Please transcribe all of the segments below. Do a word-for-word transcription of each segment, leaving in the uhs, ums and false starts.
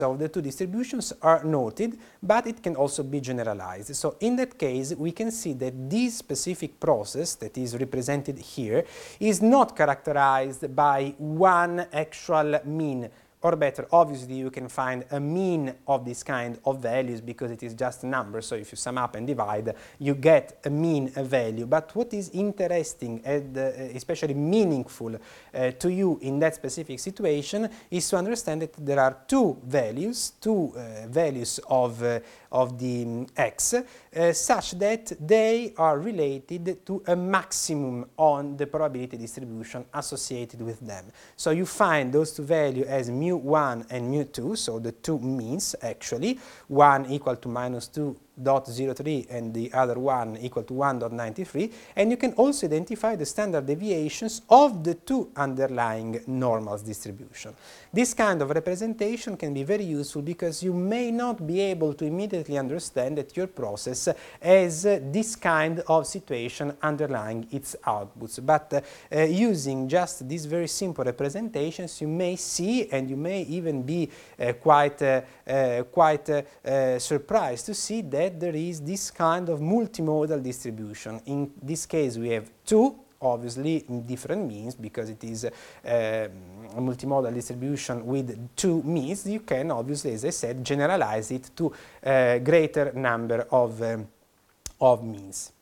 of the two distributions are noted, but it can also be generalized. So in that case, we can see that this specific process that is represented here is not characterized by one actual mean. Or better, obviously you can find a mean of this kind of values because it is just a number, so if you sum up and divide, you get a mean a value. But what is interesting and uh, especially meaningful uh, to you in that specific situation is to understand that there are two values, two uh, values of, uh, of the um, x, uh, such that they are related to a maximum on the probability distribution associated with them. So you find those two values as mu one and mu two, so the two means actually, one equal to minus two point zero three and the other one equal to one point nine three, and you can also identify the standard deviations of the two underlying normals distribution. This kind of representation can be very useful because you may not be able to immediately understand that your process has uh, this kind of situation underlying its outputs, but uh, uh, using just these very simple representations you may see, and you may even be uh, quite, uh, uh, quite uh, uh, surprised to see that there is this kind of multimodal distribution. In this case we have two, obviously in different means, because it is uh, a multimodal distribution with two means. You can obviously, as I said, generalize it to a greater number of, um, of means.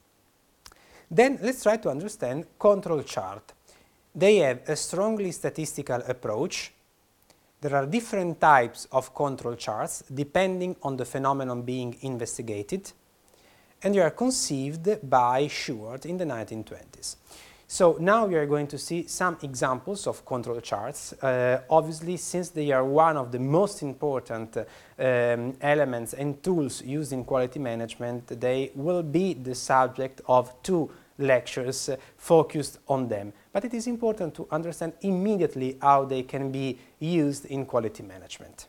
Then let's try to understand control chart. They have a strongly statistical approach. There are different types of control charts depending on the phenomenon being investigated, and they are conceived by Shewhart in the nineteen twenties. So now we are going to see some examples of control charts. Uh, obviously, since they are one of the most important uh, um, elements and tools used in quality management, they will be the subject of two lectures uh, focused on them. But it is important to understand immediately how they can be used in quality management.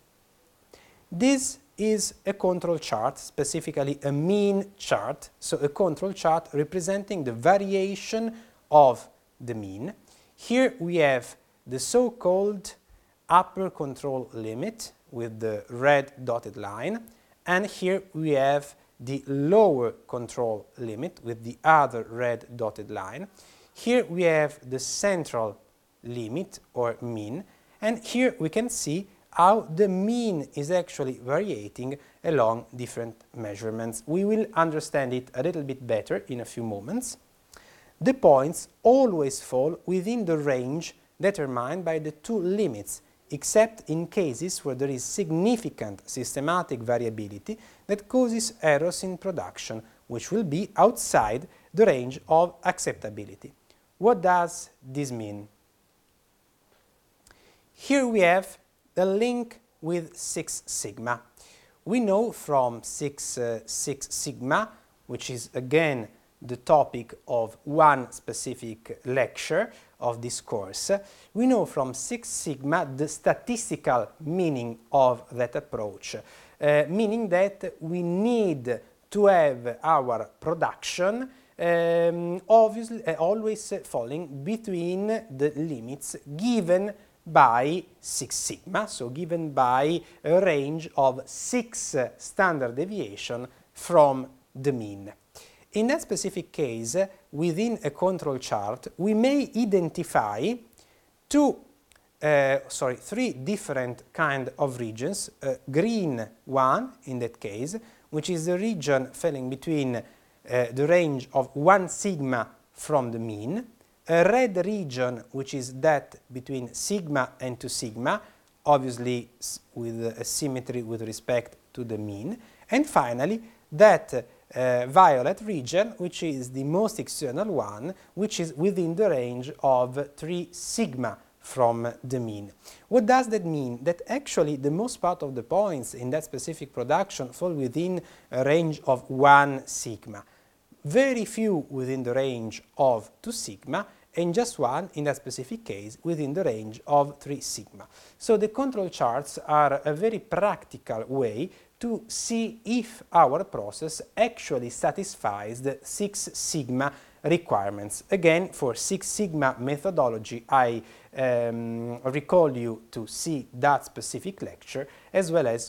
This is a control chart, specifically a mean chart, so a control chart representing the variation of the mean. Here we have the so-called upper control limit with the red dotted line, and here we have the lower control limit with the other red dotted line. Here we have the central limit or mean, and here we can see how the mean is actually varying along different measurements. We will understand it a little bit better in a few moments. The points always fall within the range determined by the two limits, except in cases where there is significant systematic variability that causes errors in production, which will be outside the range of acceptability. What does this mean? Here we have the link with Six Sigma. We know from Six, uh, Six Sigma, which is again the topic of one specific lecture of this course, we know from Six Sigma the statistical meaning of that approach, uh, meaning that we need to have our production um, obviously uh, always falling between the limits given by Six Sigma, so given by a range of six uh, standard deviation from the mean. In that specific case, within a control chart, we may identify two, uh, sorry, three different kind of regions. A green one, in that case, which is the region falling between uh, the range of one sigma from the mean, a red region, which is that between sigma and two sigma, obviously with a symmetry with respect to the mean, and finally that uh, violet region, which is the most external one, which is within the range of three sigma from the mean. What does that mean? That actually the most part of the points in that specific production fall within a range of one sigma. Very few within the range of two sigma, and just one, in that specific case, within the range of three sigma. So the control charts are a very practical way to see if our process actually satisfies the Six Sigma requirements. Again, for Six Sigma methodology, I um, recall you to see that specific lecture as well as